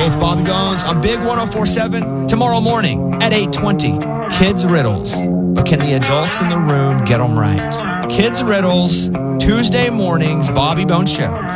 Hey, it's Bobby Bones on Big 104.7 tomorrow morning at 8:20. Kids Riddles. But can the adults in the room get them right? Kids Riddles, Tuesday mornings, Bobby Bones Show.